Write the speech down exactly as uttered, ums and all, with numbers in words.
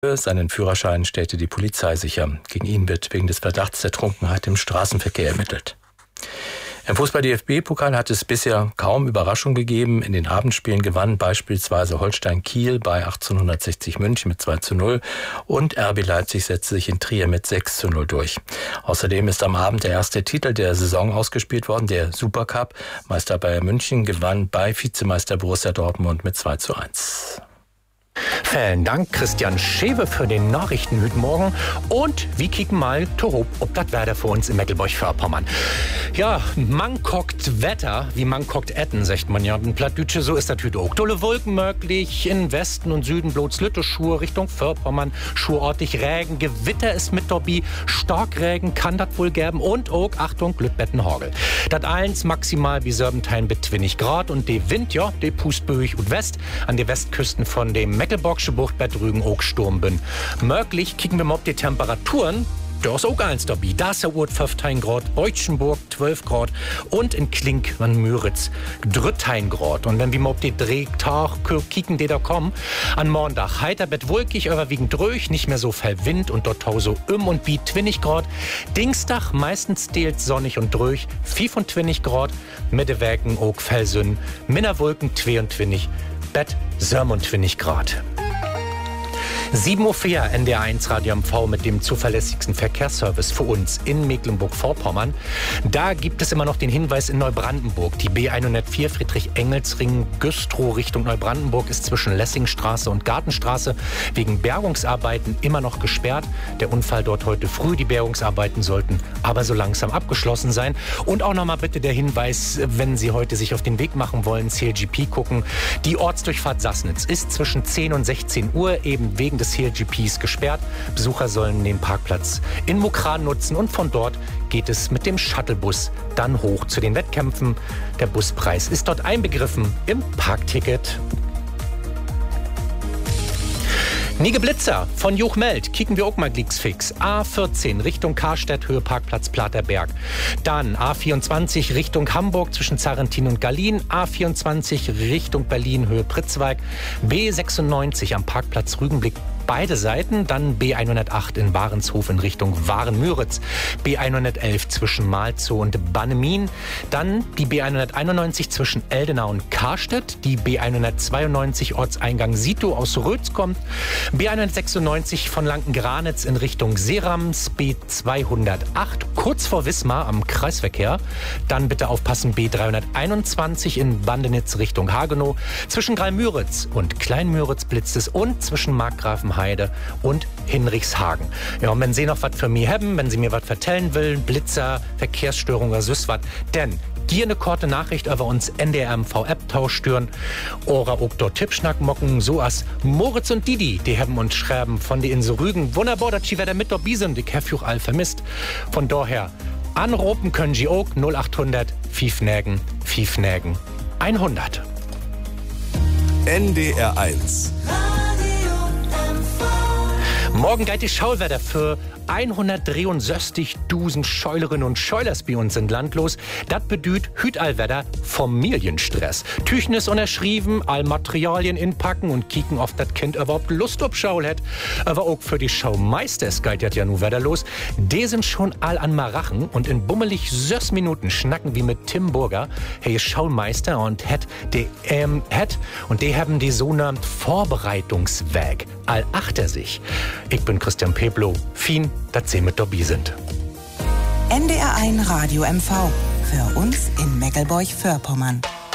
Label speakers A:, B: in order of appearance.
A: Seinen Führerschein stellte die Polizei sicher. Gegen ihn wird wegen des Verdachts der Trunkenheit im Straßenverkehr ermittelt. Im Fußball-D F B-Pokal hat es bisher kaum Überraschung gegeben. In den Abendspielen gewann beispielsweise Holstein Kiel bei achtzehnhundertsechzig München mit zwei zu null und R B Leipzig setzte sich in Trier mit sechs zu null durch. Außerdem ist am Abend der erste Titel der Saison ausgespielt worden, der Supercup. Meister Bayern München gewann bei Vizemeister Borussia Dortmund mit zwei zu eins.
B: Vielen Dank, Christian Schewe, für den Nachrichten heute Morgen. Und wir kicken mal Torop, ob das Wetter für uns in Mecklenburg-Vorpommern. Ja, man guckt Wetter, wie man guckt Etten, sagt man ja. In Plattdütsche, so ist das heute auch. Dolle Wolken möglich, in Westen und Süden bloß Lütteschur, Richtung Vorpommern, schurortig Regen, Gewitter ist mit dabei, Starkregen kann das wohl geben und auch, Achtung, Glüttbettenhagel. Das eins maximal wie Serbentein mit zwanzig Grad und der Wind, ja, der pust böig und West, an der Westküsten von dem Mecklenburgische Bucht bei Drügen auch Sturm bin. Möglich kicken wir mal auf die Temperaturen. Da ist auch eins dabei. Da ist der Ort fünfzehn Grad, Beutschenburg zwölf Grad und in Klink an Müritz dreizehn Grad. Und wenn wir mal auf die Drehtag kicken, die da kommen, an Montag heiter, bet wolkig, überwiegend ruhig, nicht mehr so viel Wind und dort so um und bi zwanzig Grad. Dienstag meistens dehlt sonnig und ruhig, fünfundzwanzig Grad, Mittewerken auch Felsün, Minderwolken zweiundzwanzig, bet siebenundzwanzig Grad. sieben Uhr vier, N D R eins Radio M V mit dem zuverlässigsten Verkehrsservice für uns in Mecklenburg-Vorpommern. Da gibt es immer noch den Hinweis in Neubrandenburg. Die B hundertvier Friedrich-Engels-Ring Güstrow Richtung Neubrandenburg ist zwischen Lessingstraße und Gartenstraße wegen Bergungsarbeiten immer noch gesperrt. Der Unfall dort heute früh. Die Bergungsarbeiten sollten aber so langsam abgeschlossen sein. Und auch nochmal bitte der Hinweis, wenn Sie heute sich auf den Weg machen wollen, C L G P gucken. Die Ortsdurchfahrt Sassnitz ist zwischen zehn und sechzehn Uhr eben wegen des C L G Ps gesperrt. Besucher sollen den Parkplatz in Mukran nutzen und von dort geht es mit dem Shuttlebus dann hoch zu den Wettkämpfen. Der Buspreis ist dort einbegriffen im Parkticket. Nige Blitzer von Juchmeld, kicken wir auch mal fix. A vierzehn Richtung Karstedt, Höhe Parkplatz Platerberg. Dann A vierundzwanzig Richtung Hamburg zwischen Zarrentin und Gallien. A vierundzwanzig Richtung Berlin, Höhe Pritzwalk. B sechsundneunzig am Parkplatz Rügenblick. Beide Seiten, dann B hundertacht in Warenshof in Richtung Waren-Müritz, B hundertelf zwischen Malzow und Bannemin, dann die B hunderteinundneunzig zwischen Eldenau und Karstedt, die B hundertzweiundneunzig Ortseingang Sito aus Rötz kommt, B hundertsechsundneunzig von Lanken-Granitz in Richtung Serams, B zweihundertacht kurz vor Wismar am Kreisverkehr, dann bitte aufpassen B dreihunderteinundzwanzig in Bandenitz Richtung Hagenow, zwischen Greilmüritz und Kleinmüritz blitzt es und zwischen Markgrafenheide und Hinrichshagen. Ja, und wenn Sie noch was für mich haben, wenn Sie mir was vertellen will, Blitzer, Verkehrsstörung oder sonst was, denn hier eine kurze Nachricht über uns N D R M V-App tauschstüren oder auch dort Tippschnack mocken, so als Moritz und Didi, die haben uns schreiben von der Insel Rügen. Wunderbar, dass Sie wieder mit dabei sind, ich habe auch all vermisst. Von daher, anrufen können Sie auch null achthundert fünf Nägen fünf Nägen hundert.
C: N D R eins.
B: Morgen geht die Schauwetter für hundertdreiundsechzigtausend Scheulerinnen und Scheulers bei uns sind landlos. Das bedeutet Hütallwetter Familienstress. Tüchnis unterschrieben, all Materialien inpacken und kicken, ob das Kind überhaupt Lust auf Schaul hat. Aber auch für die Schaumeister geht das ja nun wetterlos. Die sind schon all an Marachen und in bummelig sechs Minuten schnacken wir mit Tim Burger, hey Schaumeister und het de ähm, het und die haben die sogenannte Vorbereitungsweg all achter sich. Ich bin Christian Peblo. Fin, dass Sie mit dabei sind.
D: N D R eins Radio M V. Für uns in Mecklenburg-Vorpommern.